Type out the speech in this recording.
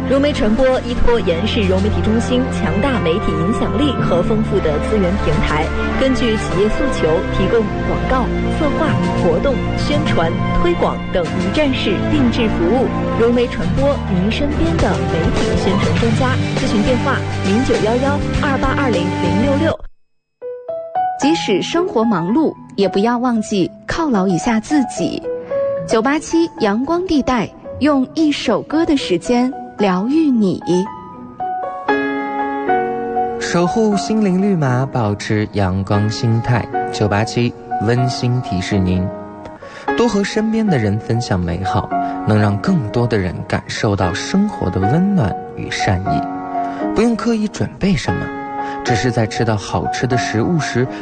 融媒传播依托延世融媒体中心强大媒体影响力和丰富的资源平台，根据企业诉求提供广告、策划、活动、宣传、推广等一站式定制服务。融媒传播，您身边的媒体宣传专家。咨询电话0911282066。 即使生活忙碌，也不要忘记犒劳一下自己。987阳光地带，用一首歌的时间疗愈你。 守护心灵绿码，保持阳光心态。987温馨提示您，多和身边的人分享美好，能让更多的人感受到生活的温暖与善意。不用刻意准备什么，只是在吃到好吃的食物时